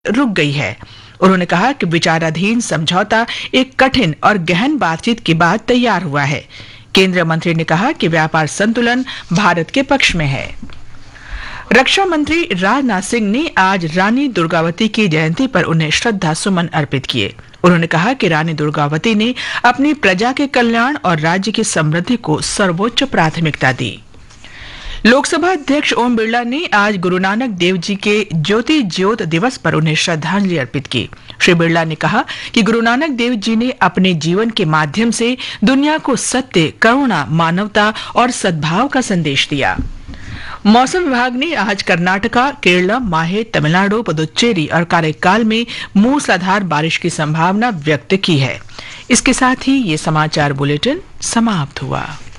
रुक गई है। उन्होंने कहा कि विचाराधीन समझौता एक कठिन और गहन बातचीत के बाद तैयार हुआ है। केंद्रीय मंत्री ने कहा कि व्यापार संतुलन भारत के पक्ष में है। रक्षा मंत्री राजनाथ सिंह ने आज रानी दुर्गावती की जयंती पर उन्हें श्रद्धा सुमन अर्पित किए। उन्होंने कहा कि रानी दुर्गावती ने अपनी प्रजा के कल्याण और राज्य की समृद्धि को सर्वोच्च प्राथमिकता दी। लोकसभा अध्यक्ष ओम बिरला ने आज गुरु नानक देव जी के ज्योति ज्योत दिवस पर उन्हें श्रद्धांजलि अर्पित की। श्री बिरला ने कहा कि गुरु नानक देव जी ने अपने जीवन के माध्यम से दुनिया को सत्य, करुणा, मानवता और सद्भाव का संदेश दिया। मौसम विभाग ने आज कर्नाटका, केरल, माहे, तमिलनाडु, पुदुच्चेरी और काரைकाल में मूसलाधार बारिश की संभावना व्यक्त की है। इसके साथ ही ये समाचार बुलेटिन समाप्त हुआ।